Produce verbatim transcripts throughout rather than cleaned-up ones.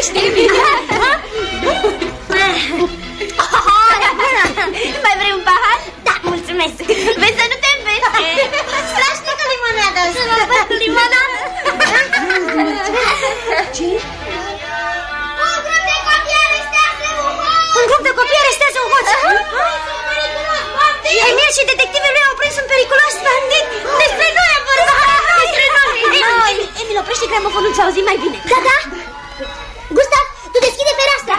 Poftește! Mai vrei un pahar? Da, mulțumesc. Vezi să nu te împește. Strașnică limonada. Să mă fac cu limonada. Ce? Un grup de copii arestează un hoț. Un grup de copii arestează un hoț. Emil și detectivul lui au prins un periculos bandit. Despre noi am vorbit. Despre noi. Emil, oprește gramofonul să auzim mai bine. Da, da. Gustav, tu deschide fereastra.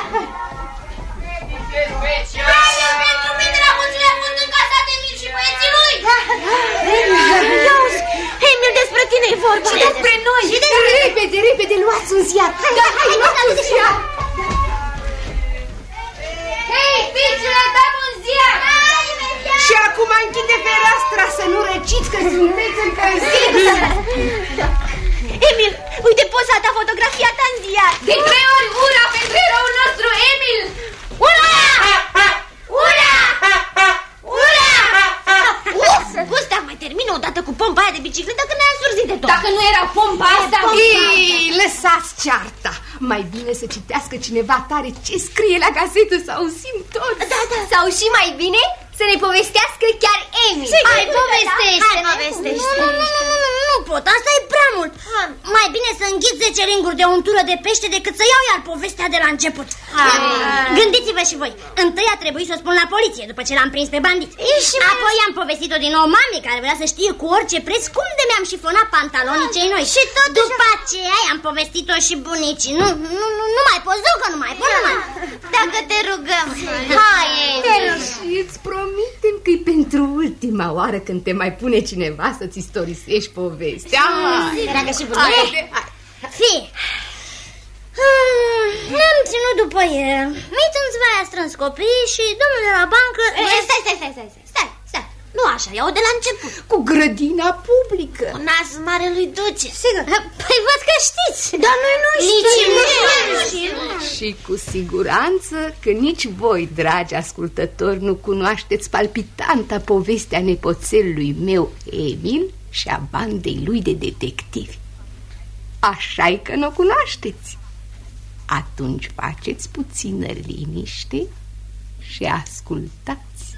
Premiul pentru mine la mulțile a fost încasat de Emil și băieții lui. Iauzi, Emil, despre tine e vorba. Și despre noi. Și despre... Repede, repede, luați un ziar. Da, hai, hai, hai, ziar. Hei, fiicele, dăm un ziar. Și acum închide fereastra să nu răciți că sunteți încălziți. Emil, uite poza ta, fotografia ta în ziar. De trei ori ura pentru eroul nostru, Emil. Ura! Ura! Ura! Uf, Gustav, mai termină odată cu pompa aia de bicicletă că ne-a însurzit de tot. Dacă nu era pompa asta... Ei, lăsați cearta. Mai bine să citească cineva tare ce scrie la gazetă, să auzim tot. Da, da. Sau și mai bine să ne povestească chiar Emil. Hai, povestește. Hai, povestește. Nu, nu, nu, nu, nu, nu pot, asta e prea mult. Mai bine să înghit zece ringuri de untură de pește decât să iau iar povestea de la început. Gândiți-vă și voi. Întâi a trebuit să o spun la poliție după ce l-am prins pe bandit. Apoi am povestit-o din nou mamei care vrea să știe cu orice preț cum de mi-am șifonat pantalonii cei noi. Și tot după aceea am povestit-o și bunicii. Nu, nu, nu, nu mai pot, zic că nu mai pot, nu mai. Dacă te rugăm. Hai, și îți promitem că-i pentru ultima oară când te mai pune cineva să-ți istorisești povestea. Dragă și bunicii. Fii. Hmm, ne-am ținut după el. Mițânțva a strâns copiii și domnul de la bancă... Stai, stai, stai, stai, stai, stai, stai. Nu așa, iau de la început. Cu grădina publică. Cu nasul marelui duce. Sigur. Păi văd că știți. Dar noi nu știm. Nici și cu siguranță că nici voi, dragi ascultători, nu cunoașteți palpitanta povestea nepoțelului meu Emil și a bandei lui de detectivi. Așa-i că nu o cunoașteți. Atunci faceți puțină liniște și ascultați.